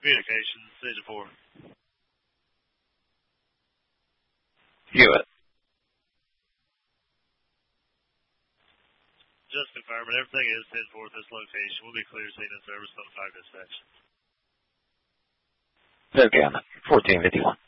Communications, Station 4. Hewitt. Just confirming, everything is 10-4 at this location. We'll be clear seeing in service on 5 dispatch. Okay, 1451.